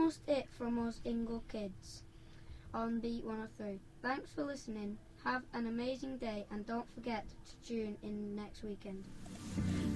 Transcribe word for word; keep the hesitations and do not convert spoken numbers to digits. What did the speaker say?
almost it from us Ingle kids on Beat one oh three. Thanks for listening. Have an amazing day and don't forget to tune in next weekend.